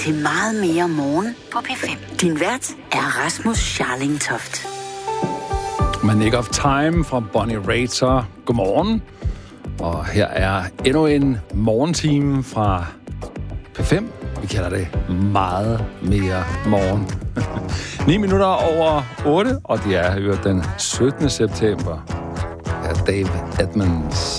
til Meget mere morgen på P5. Din vært er Rasmus Scharlingtoft. Manic of Time fra Bonnie Raitt. Godmorgen. Og her er endnu en morgentime fra P5. Vi kalder det Meget mere morgen. 9 minutter over 8, og det er jo den 17. september. Her er Dave Edmunds.